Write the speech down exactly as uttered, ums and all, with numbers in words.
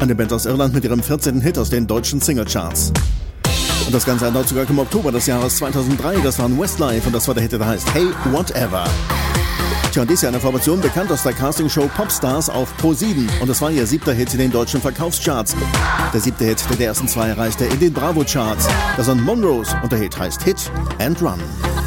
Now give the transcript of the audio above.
Eine Band aus Irland mit ihrem vierzehnten Hit aus den deutschen Singlecharts. Und das Ganze erneut sogar im Oktober des Jahres zweitausenddrei. Das waren Westlife und das war der Hit, der heißt Hey Whatever. Tja, und dies ist ja eine Formation bekannt aus der Castingshow Popstars auf Pro sieben. Und das war ihr siebter Hit in den deutschen Verkaufscharts. Der siebte Hit, der die ersten zwei erreichte in den Bravo-Charts. Das sind Monrose und der Hit heißt Hit and Run.